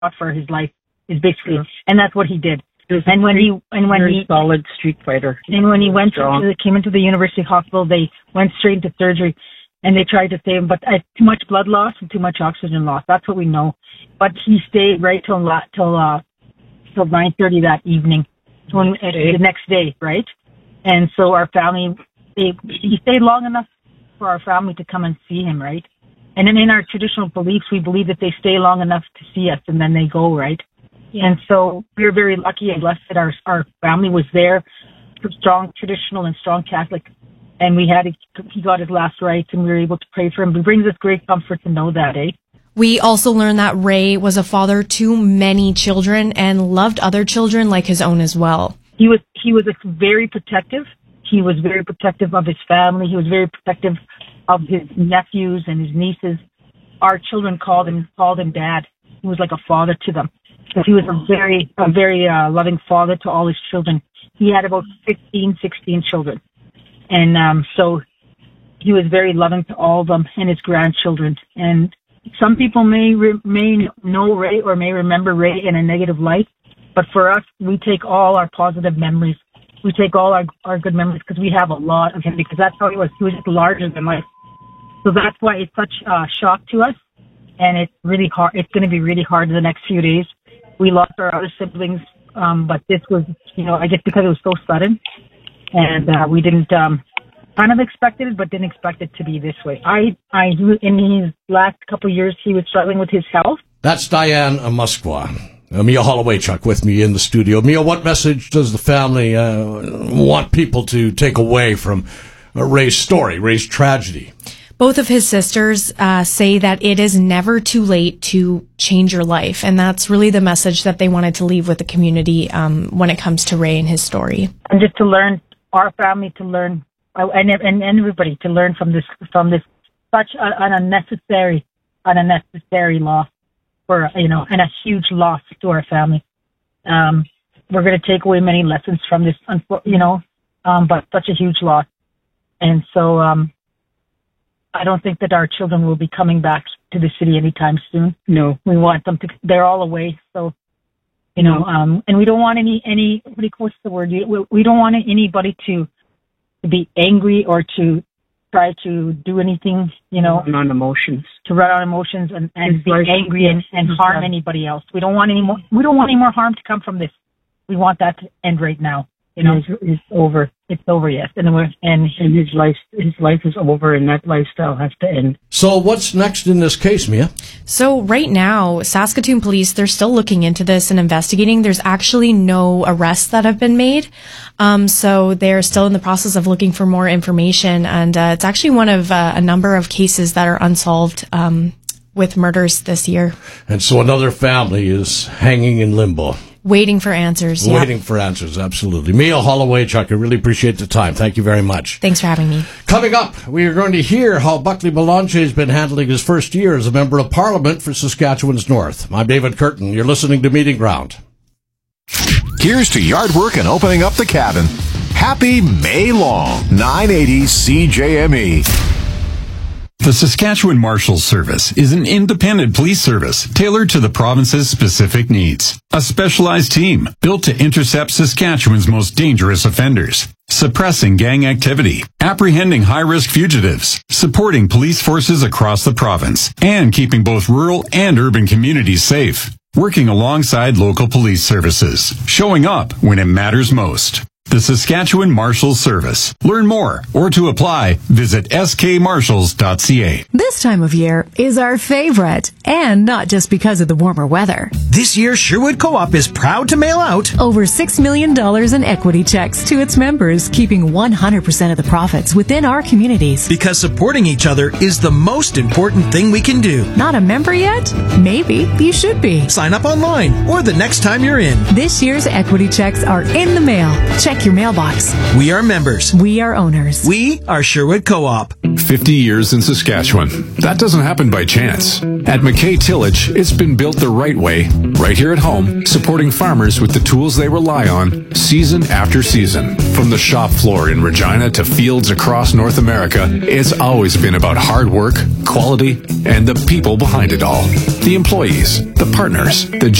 fought for his life. Is basically, and that's what he did. And when he solid street fighter. And when he came into the University Hospital, they went straight into surgery, and they tried to save him, but too much blood loss and too much oxygen loss. That's what we know. But he stayed right till 9:30 that evening, the next day, right? And so our family, he stayed long enough for our family to come and see him, right? And then in our traditional beliefs, we believe that they stay long enough to see us and then they go, right? Yeah. And so we were very lucky and blessed that our family was there, strong traditional and strong Catholic, and he got his last rites, and we were able to pray for him. It brings us great comfort to know that, eh? We also learned that Ray was a father to many children and loved other children like his own as well. He was very protective. He was very protective of his family. He was very protective of his nephews and his nieces. Our children called him Dad. He was like a father to them. So he was a very loving father to all his children. He had about 16 children. And so he was very loving to all of them and his grandchildren. And some people may know Ray or may remember Ray in a negative light. But for us, we take all our positive memories. We take all our good memories because we have a lot of him, because that's how he was. He was just larger than life. So that's why it's such a shock to us. And it's really hard. It's going to be really hard in the next few days. We lost our other siblings, but this was, I guess because it was so sudden, and we didn't kind of expected it, but didn't expect it to be this way. In his last couple of years, he was struggling with his health. That's Diane Moskwa. Mia Hollowaychuk with me in the studio. Mia, what message does the family want people to take away from Ray's story, Ray's tragedy? Both of his sisters say that it is never too late to change your life. And that's really the message that they wanted to leave with the community when it comes to Ray and his story. And just to learn, our family to learn, and everybody to learn from this such an unnecessary loss and a huge loss to our family. We're going to take away many lessons from this, but such a huge loss. And so, I don't think that our children will be coming back to the city anytime soon. No. We want them they're all away. So, and we don't want what's the word? We don't want anybody to be angry or to try to do anything, Run on emotions. To run on emotions and be angry and harm anybody else. We don't want any more harm to come from this. We want that to end right now. It's over. It's over, yes. And his life is over, and that lifestyle has to end. So what's next in this case, Mia? So right now, Saskatoon police, they're still looking into this and investigating. There's actually no arrests that have been made. So they're still in the process of looking for more information. And it's actually one of a number of cases that are unsolved with murders this year. And so another family is hanging in limbo. Waiting for answers. Waiting for answers, absolutely. Mia Hollowaychuk, I really appreciate the time. Thank you very much. Thanks for having me. Coming up, we are going to hear how Buckley Belanger has been handling his first year as a Member of Parliament for Saskatchewan's North. I'm David Curtin. You're listening to Meeting Ground. Here's to yard work and opening up the cabin. Happy May Long, 980 CJME. The Saskatchewan Marshals Service is an independent police service tailored to the province's specific needs. A specialized team built to intercept Saskatchewan's most dangerous offenders, suppressing gang activity, apprehending high-risk fugitives, supporting police forces across the province, and keeping both rural and urban communities safe. Working alongside local police services, showing up when it matters most. The Saskatchewan Marshals Service. Learn more or to apply, visit skmarshals.ca. This time of year is our favorite, and not just because of the warmer weather. This year, Sherwood Co-op is proud to mail out over $6 million in equity checks to its members, keeping 100% of the profits within our communities. Because supporting each other is the most important thing we can do. Not a member yet? Maybe you should be. Sign up online or the next time you're in. This year's equity checks are in the mail. Check your mailbox. We are members. We are owners. We are Sherwood Co-op. 50 years in Saskatchewan. That doesn't happen by chance. At McKay Tillage, it's been built the right way, right here at home, supporting farmers with the tools they rely on season after season. From the shop floor in Regina to fields across North America, it's always been about hard work, quality, and the people behind it all. The employees, the partners, the